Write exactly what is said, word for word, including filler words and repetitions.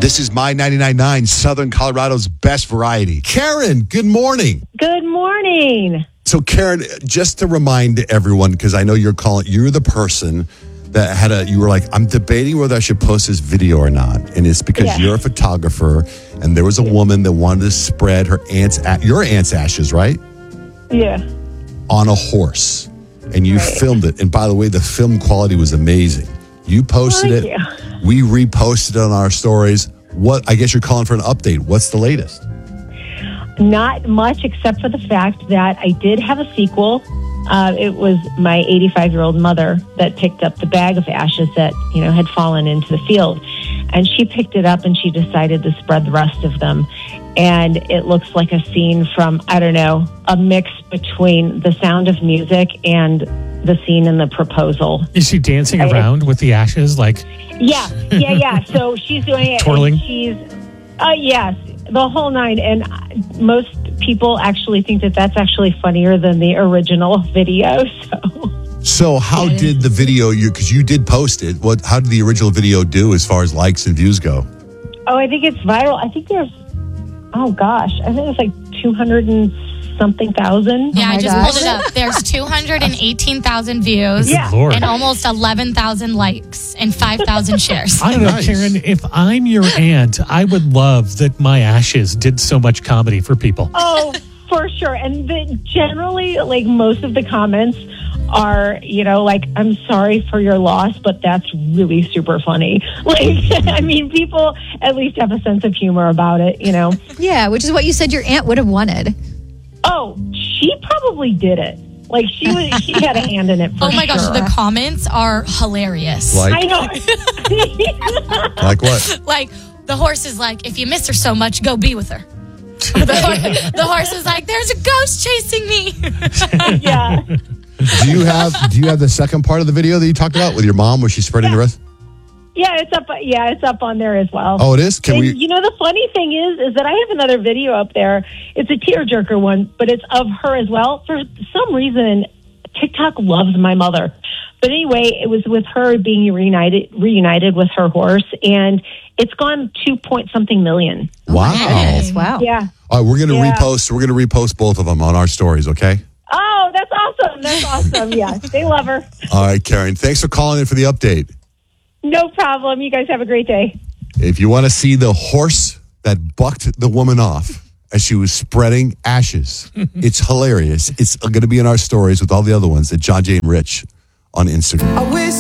This is My ninety-nine point nine, Southern Colorado's best variety. Karen, good morning. Good morning. So, Karen, just to remind everyone, because I know you're calling, you're the person that had a, you were like, I'm debating whether I should post this video or not. And it's because Yeah. you're a photographer and there was a woman that wanted to spread her aunt's, your aunt's ashes, right? Yeah. On a horse. And you Right. filmed it. And by the way, the film quality was amazing. You posted Thank it. you. We reposted it on our stories. What, I guess you're calling for an update. What's the latest? Not much, except for the fact that I did have a sequel. Uh, it was my eighty-five-year-old mother that picked up the bag of ashes that, you know, had fallen into the field. And she picked it up and she decided to spread the rest of them. And it looks like a scene from, I don't know, a mix between The Sound of Music and the scene in The Proposal. Is she dancing I- around with the ashes? Like, Yeah, yeah, yeah. So she's doing it. Twirling? And she's, uh, yes, the whole nine. And most people actually think that that's actually funnier than the original video. So, So how did the video, you because you did post it, what? How did the original video do as far as likes and views go? oh, I think it's viral. I think there's, oh gosh, I think it's like two hundred and something thousand. Yeah, Oh I my just gosh. pulled it up. There's two hundred eighteen thousand views Yeah. Lord. and almost eleven thousand likes and five thousand shares. I don't know, Nice. Karen, if I'm your aunt, I would love that my ashes did so much comedy for people. Oh, for sure. And the, generally, like most of the comments are, you know, like, I'm sorry for your loss, but that's really super funny. Like, I mean, people at least have a sense of humor about it, you know. Yeah, which is what you said your aunt would have wanted. Oh, she probably did it. Like, she was, she had a hand in it for Oh my gosh, sure. the comments are hilarious. Like, I know. like what? Like, the horse is like, if you miss her so much, go be with her. the, horse, the horse is like, there's a ghost chasing me. Yeah. Do you have Do you have the second part of the video that you talked about with your mom, where she's spreading the rest? Yeah, it's up. Yeah, it's up on there as well. Oh, it is. Can And we? you know, the funny thing is, is that I have another video up there. It's a tearjerker one, but it's of her as well. For some reason, TikTok loves my mother. But anyway, it was with her being reunited, reunited with her horse, and it's gone two point something million. Wow. Goodness, wow. Yeah. All right, we're gonna Yeah. repost. We're gonna repost both of them on our stories. Okay. Oh, that's awesome. That's awesome. Yeah, they love her. All right, Karen. Thanks for calling in for the update. No problem. You guys have a great day. If you want to see the horse that bucked the woman off as she was spreading ashes, it's hilarious. It's going to be in our stories with all the other ones at John J. and Rich on Instagram. I wish